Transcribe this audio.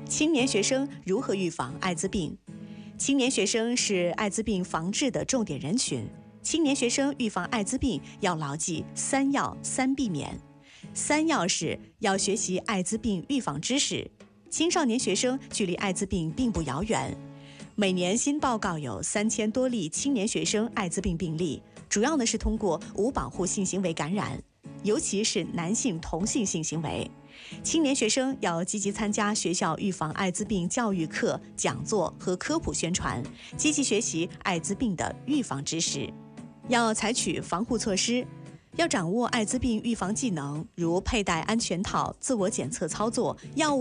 青年学生如何预防艾滋病？青年学生是艾滋病防治的重点人群。青年学生预防艾滋病要牢记3要3避免。3要是要学习艾滋病预防知识。青少年学生距离艾滋病并不遥远。每年新报告有3000多例青年学生艾滋病病例，主要是通过无保护性行为感染，尤其是男性同性性行为。青年学生要积极参加学校预防艾滋病教育课、讲座和科普宣传，积极学习艾滋病的预防知识。要采取防护措施，要掌握艾滋病预防技能，如佩戴安全套、自我检测操作、药物